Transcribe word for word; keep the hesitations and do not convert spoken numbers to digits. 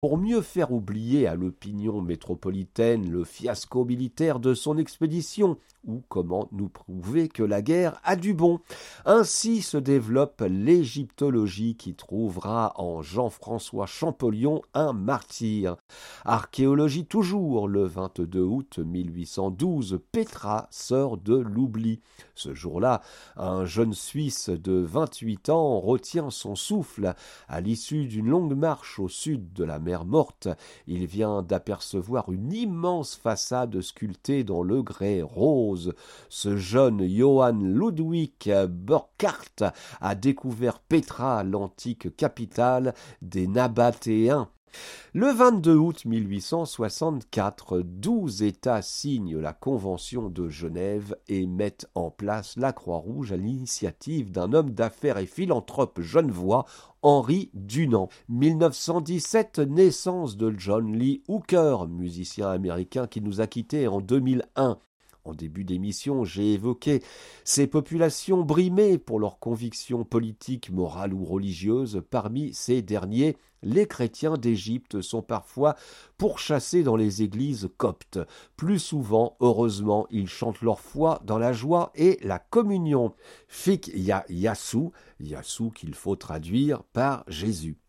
Pour mieux faire oublier à l'opinion métropolitaine le fiasco militaire de son expédition, ou comment nous prouver que la guerre a du bon. Ainsi se développe l'égyptologie qui trouvera en Jean-François Champollion un martyr. Archéologie toujours, le vingt-deux août mille huit cent douze, Petra sort de l'oubli. Ce jour-là, un jeune Suisse de vingt-huit ans retient son souffle. À l'issue d'une longue marche au sud de la mer Morte, il vient d'apercevoir une immense façade sculptée dans le grès rose. Ce jeune Johann Ludwig Burckhardt a découvert Petra, l'antique capitale des Nabatéens. Le vingt-deux août mille huit cent soixante-quatre, douze États signent la Convention de Genève et mettent en place la Croix-Rouge à l'initiative d'un homme d'affaires et philanthrope genevois, Henri Dunant. mille neuf cent dix-sept, naissance de John Lee Hooker, musicien américain qui nous a quittés en deux mille un. En début d'émission, j'ai évoqué ces populations brimées pour leurs convictions politiques, morales ou religieuses. Parmi ces derniers, les chrétiens d'Égypte sont parfois pourchassés dans les églises coptes. Plus souvent, heureusement, ils chantent leur foi dans la joie et la communion. Fik ya Yassou, Yassou qu'il faut traduire par Jésus.